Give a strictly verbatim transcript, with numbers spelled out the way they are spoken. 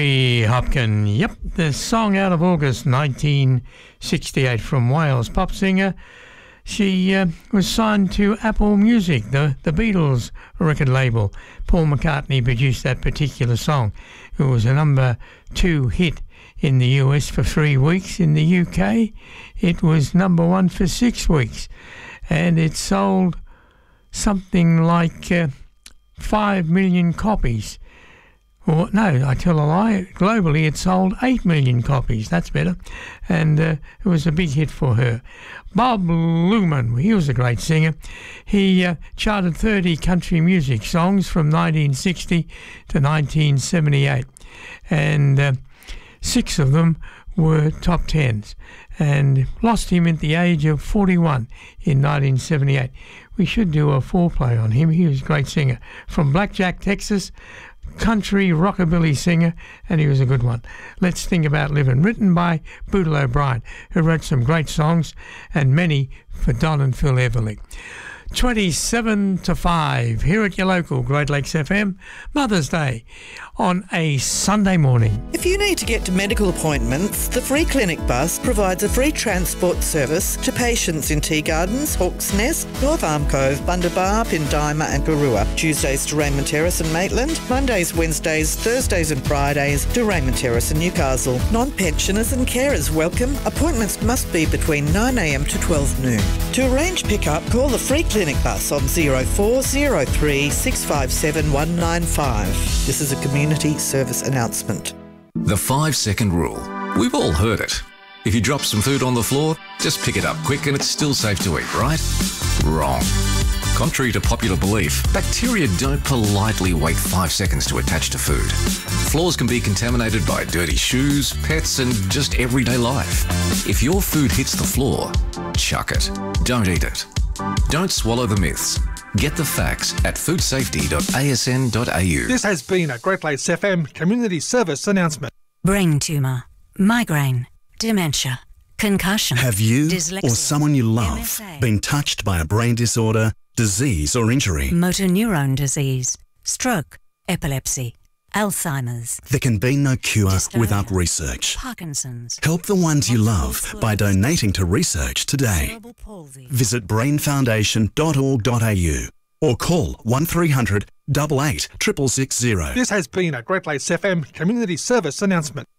Mary Hopkin, yep, the song out of August nineteen sixty-eight from Wales, pop singer. She uh, was signed to Apple Music, the, the Beatles record label. Paul McCartney produced that particular song. It was a number two hit in the U S for three weeks. In the U K, it was number one for six weeks. And it sold something like uh, five million copies. Or, no, I tell a lie. Globally, it sold eight million copies. That's better. And uh, it was a big hit for her. Bob Luman, he was a great singer. He uh, charted thirty country music songs from nineteen sixty to nineteen seventy-eight. And uh, six of them were top tens. And lost him at the age of forty-one in nineteen seventy-eight. We should do a foreplay on him. He was a great singer. From Blackjack, Texas, country rockabilly singer, and he was a good one. Let's Think About Living, written by Boodle O'Brien, who wrote some great songs and many for Don and Phil Everly. twenty-seven to five here at your local Great Lakes F M, Mother's Day on a Sunday morning. If you need to get to medical appointments, the Free Clinic Bus provides a free transport service to patients in Tea Gardens, Hawk's Nest, North Arm Cove, Bundabar, Pindima and Garua. Tuesdays to Raymond Terrace and Maitland, Mondays, Wednesdays, Thursdays and Fridays to Raymond Terrace and Newcastle. Non-pensioners and carers welcome. Appointments must be between nine a m to twelve noon. To arrange pick-up, call the Free Clinic Bus on zero four zero three six five seven one nine five. This is a community service announcement. The five-second rule. We've all heard it. If you drop some food on the floor, just pick it up quick and it's still safe to eat, right? Wrong. Contrary to popular belief, bacteria don't politely wait five seconds to attach to food. Floors can be contaminated by dirty shoes, pets, and just everyday life. If your food hits the floor, chuck it. Don't eat it. Don't swallow the myths. Get the facts at food safety dot a s n dot a u. This has been a Great Lakes F M community service announcement. Brain tumour, migraine, dementia, concussion. Have you dyslexia, or someone you love M S A, been touched by a brain disorder, disease or injury? motor neurone disease, stroke, epilepsy, Alzheimer's. There can be no cure Dystonia, without research. Parkinson's. Help the ones you love by donating to research today. Cerebral palsy. Visit brain foundation dot org dot a u or call one three hundred, eight eight, six six six zero. This has been a Great Lakes F M community service announcement.